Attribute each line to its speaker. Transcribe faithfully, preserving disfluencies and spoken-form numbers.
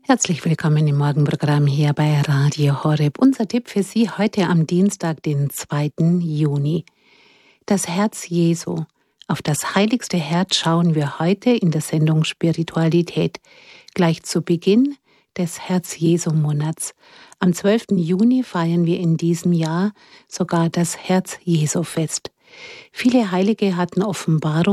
Speaker 1: Herzlich willkommen im Morgenprogramm hier bei Radio Horeb. Unser Tipp für Sie heute am Dienstag, den zweiten Juni. Das Herz Jesu. Auf das heiligste Herz schauen wir heute in der Sendung Spiritualität. Gleich zu Beginn des Herz-Jesu-Monats. Am zwölften Juni feiern wir in diesem Jahr sogar das Herz-Jesu-Fest. Viele Heilige hatten Offenbarung